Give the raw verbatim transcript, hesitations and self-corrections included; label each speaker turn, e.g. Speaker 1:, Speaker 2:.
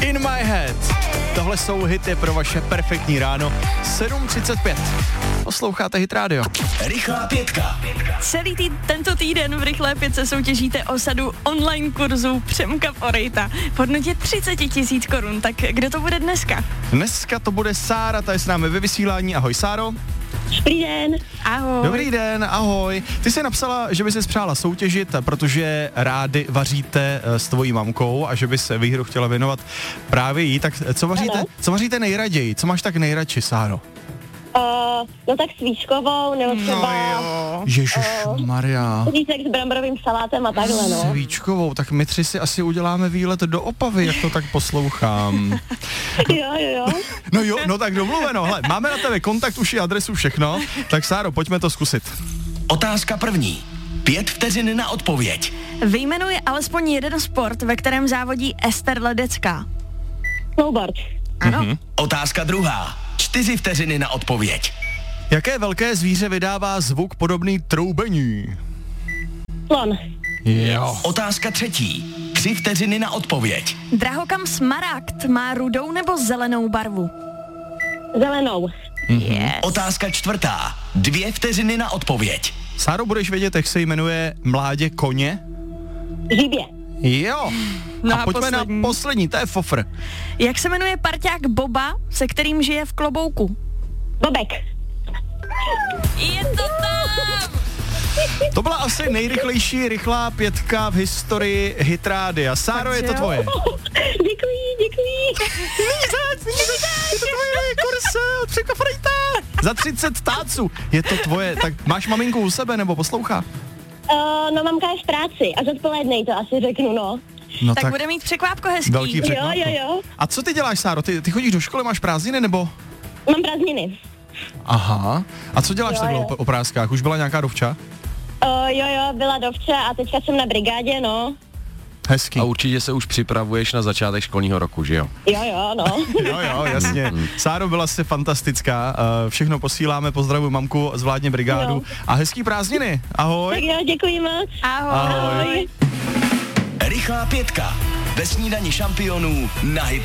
Speaker 1: In My Head. Tohle jsou hity pro vaše perfektní ráno. sedm třicet pět. Posloucháte Hit Radio.
Speaker 2: Rychlá pětka.
Speaker 3: Celý tý, tento týden v Rychlé pětce soutěžíte o sadu online kurzu Přemka Porejta v hodnotě třicet tisíc korun. Tak kdo to bude dneska?
Speaker 1: Dneska to bude Sára, ta je s námi ve vysílání. Ahoj, Sáro.
Speaker 4: Dobrý den.
Speaker 3: Ahoj.
Speaker 1: Dobrý den, ahoj. Ty jsi napsala, že by si přála soutěžit, protože rády vaříte s tvojí mamkou a že by se výhru chtěla věnovat právě jí. Tak co vaříte, co vaříte nejraději? Co máš tak nejradši, Sáro?
Speaker 4: Uh, no tak svíčkovou, nebo třeba...
Speaker 3: No
Speaker 1: Ježišmarja.
Speaker 4: Řízek s bramborovým salátem a takhle, no.
Speaker 1: Svíčkovou, tak my tři si asi uděláme výlet do Opavy, jak to tak poslouchám.
Speaker 4: Jo, jo, jo.
Speaker 1: No jo, no tak domluveno. Hele, máme na tebe kontakt, už i adresu, všechno. Tak Sáro, pojďme to zkusit.
Speaker 2: Otázka první. Pět vteřin na odpověď.
Speaker 3: Vyjmenuj alespoň jeden sport, ve kterém závodí Ester Ledecká.
Speaker 4: Snowboard.
Speaker 3: Ano.
Speaker 1: Mhm.
Speaker 2: Otázka druhá. Čtyři vteřiny na odpověď.
Speaker 1: Jaké velké zvíře vydává zvuk podobný troubení?
Speaker 4: Slon.
Speaker 1: Jo.
Speaker 2: Otázka třetí. Tři vteřiny na odpověď.
Speaker 3: Drahokam Smaragd má rudou nebo zelenou barvu?
Speaker 4: Zelenou.
Speaker 3: Yes.
Speaker 2: Otázka čtvrtá. Dvě vteřiny na odpověď.
Speaker 1: Sáro, budeš vědět, jak se jmenuje mládě koně?
Speaker 4: Žíbě.
Speaker 1: Jo.
Speaker 3: No
Speaker 1: a
Speaker 3: a
Speaker 1: pojďme
Speaker 3: poslední.
Speaker 1: na poslední, to je fofr.
Speaker 3: Jak se jmenuje parťák Boba, se kterým žije v klobouku?
Speaker 4: Bobek.
Speaker 3: Je to tam!
Speaker 1: To byla asi nejrychlejší rychlá pětka v historii Hit Rádia. Sáro, je to tvoje.
Speaker 4: Děkuji, děkuji.
Speaker 1: Je to tvoje kurz od Přemka Porejta. Za třicet táců. Je to tvoje. Tak máš maminku u sebe nebo poslouchá?
Speaker 4: Uh, no mamka je v práci a zodpolednej to asi řeknu, no.
Speaker 1: No
Speaker 3: Tak, tak bude mít překvápko hezký.
Speaker 1: velký
Speaker 4: Jo,
Speaker 1: překvapko.
Speaker 4: jo, jo.
Speaker 1: A co ty děláš, Sáro? Ty, ty chodíš do školy, máš prázdniny nebo?
Speaker 4: Mám prázdniny.
Speaker 1: Aha. A co děláš
Speaker 4: Jo,
Speaker 1: takhle
Speaker 4: jo.
Speaker 1: o, o prázdkách? Už byla nějaká dovča?
Speaker 4: Uh, jo, jo, byla dovče a teďka jsem na brigádě, no.
Speaker 1: Hezký.
Speaker 5: A určitě se už připravuješ na začátek školního roku, že jo?
Speaker 4: Jo, jo, no.
Speaker 1: Jo, jo, jasně. Sáro, byla jsi fantastická. Uh, všechno posíláme, pozdravuji mamku, zvládně brigádu.
Speaker 4: Jo.
Speaker 1: A hezký prázdniny. Ahoj.
Speaker 4: Tak jo, děkuji moc.
Speaker 3: Ahoj.
Speaker 1: Ahoj.
Speaker 4: Ahoj.
Speaker 2: Rychlá pětka. Ve snídani šampionů na Hit